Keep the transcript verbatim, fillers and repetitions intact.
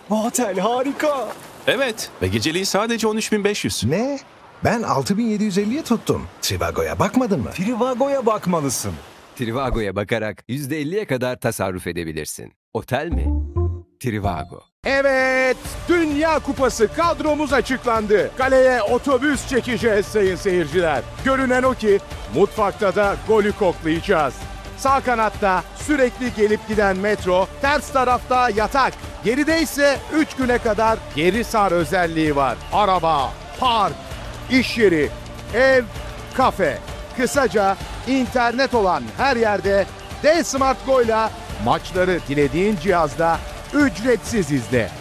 Bu otel harika. Evet ve geceliği sadece on üç bin beş yüz. Ne? Ben altı bin yedi yüz elliye tuttum. Trivago'ya bakmadın mı? Trivago'ya bakmalısın. Trivago'ya bakarak yüzde elliye kadar tasarruf edebilirsin. Otel mi? Trivago. Evet, Dünya Kupası kadromuz açıklandı. Kaleye otobüs çekeceğiz sayın seyirciler. Görünen o ki mutfakta da golü koklayacağız. Sağ kanatta sürekli gelip giden metro, ters tarafta yatak. Geride ise üç güne kadar geri sar özelliği var. Araba, park, iş yeri, ev, kafe. Kısaca internet olan her yerde D-Smart Go'yla maçları dilediğin cihazda ücretsiz izle.